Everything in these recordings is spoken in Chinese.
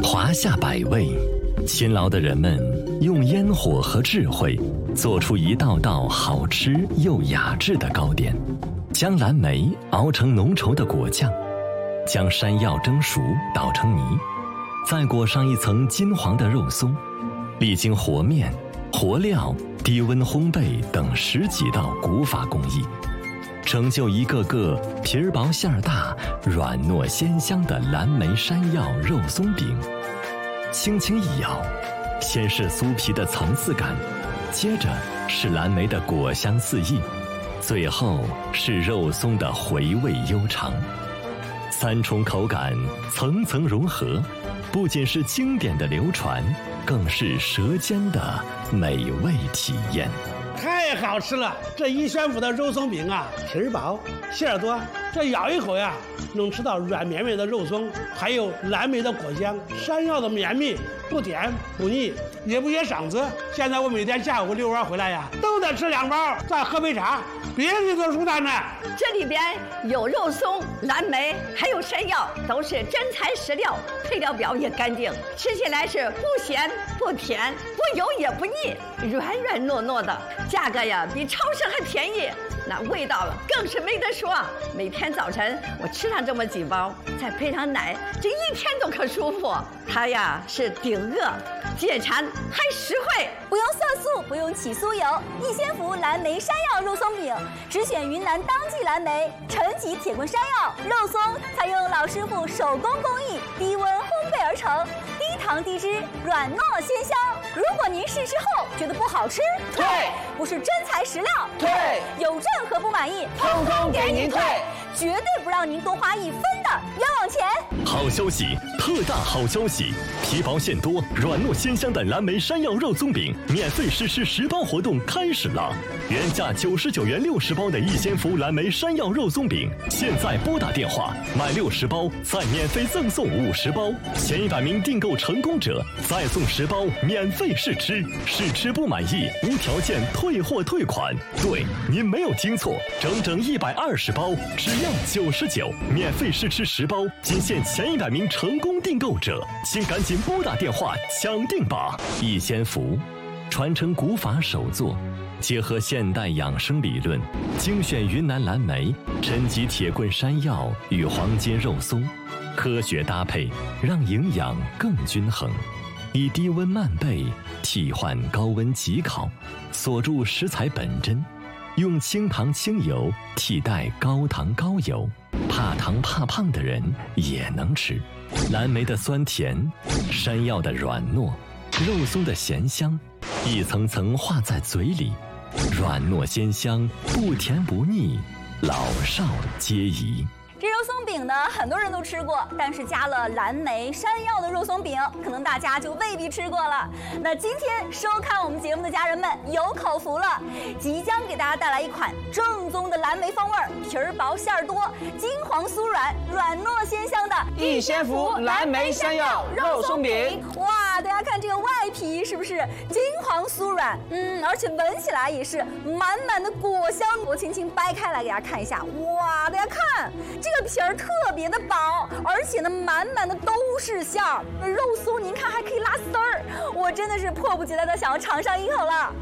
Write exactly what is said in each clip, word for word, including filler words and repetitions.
华夏百味，勤劳的人们用烟火和智慧做出一道道好吃又雅致的糕点，将蓝莓熬成浓稠的果酱，将山药蒸熟捣成泥，再裹上一层金黄的肉松，历经和面、和料、低温烘焙等十几道古法工艺，成就一个个皮儿薄馅儿大、软糯鲜香的蓝莓山药肉松饼。轻轻一咬，先是酥皮的层次感，接着是蓝莓的果香四溢，最后是肉松的回味悠长。三重口感层层融合，不仅是经典的流传，更是舌尖的美味体验。 太好吃了！这一宣府的肉松饼啊，皮儿薄，馅儿多，这咬一口呀，能吃到软绵绵的肉松，还有蓝莓的果香，山药的绵密，不甜不腻，也不噎嗓子。现在我每天下午遛弯回来呀，都得吃两包，再喝杯茶，别提多舒坦呢。 这里边有肉松、蓝莓，还有山药，都是真材实料，配料表也干净，吃起来是不咸不甜，不油也不腻，软软糯糯的，价格呀比超市还便宜，那味道更是没得说。每天早晨我吃上这么几包，再配上奶，这一天都可舒服。它呀是顶饿、解馋还实惠， 不用色素，不用起酥油，逸仙福蓝莓山药肉松饼，只选云南当季蓝莓、陈吉铁棍山药肉松，采用老师傅手工工艺，低温烘焙而成，低糖低脂，软糯鲜香。如果您试吃后觉得不好吃， 退； 不是真材实料， 退； 有任何不满意， 通通给您退， 绝对不让您多花一分的冤枉钱。 好消息，特大好消息！皮薄馅多、软糯鲜香的蓝莓山药肉松饼免费试吃十包活动开始了！原价九十九元六十包的逸仙福蓝莓山药肉松饼，现在拨打电话买六十包，再免费赠送五十包，前一百名订购成功者再送十包免费试吃，试吃不满意无条件退货退款。对，您没有听错，整整一百二十包，只要九十九，免费试吃十包，仅限前一百名成功订购者，请赶紧拨打电话抢订吧！逸仙福，传承古法手作，结合现代养生理论，精选云南蓝莓、陈吉铁棍山药与黄金肉松，科学搭配，让营养更均衡。以低温慢焙替换高温急烤，锁住食材本真，用清糖清油替代高糖高油，怕糖怕胖的人也能吃。蓝莓的酸甜，山药的软糯，肉松的咸香，一层层化在嘴里，软糯鲜香，不甜不腻，老少皆宜。 这肉松饼呢，很多人都吃过，但是加了蓝莓、山药的肉松饼，可能大家就未必吃过了。那今天收看我们节目的家人们有口福了，即将给大家带来一款正宗的蓝莓风味，皮儿薄馅儿多，金黄酥软，软糯鲜香的逸仙福蓝莓山药肉松饼。 哇，大家看这个外皮是不是金黄酥软？嗯，而且闻起来也是满满的果香。我轻轻掰开来给大家看一下，哇，大家看。这个皮儿特别的薄，而且呢，满满的都是馅儿。肉松您看还可以拉丝儿，我真的是迫不及待的想要尝上一口了。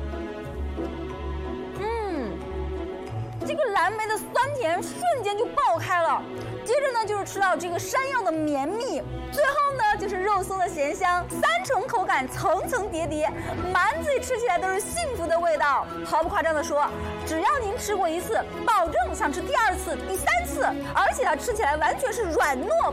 嗯，这个蓝莓的酸甜瞬间就爆开了，接着呢就是吃到这个山药的绵密，最后呢就是肉松的咸香，三重口感层层叠叠，满嘴吃起来都是幸福的味道。毫不夸张的说，只要您吃过一次，保证想吃第二次、第三次，而且它吃起来完全是软糯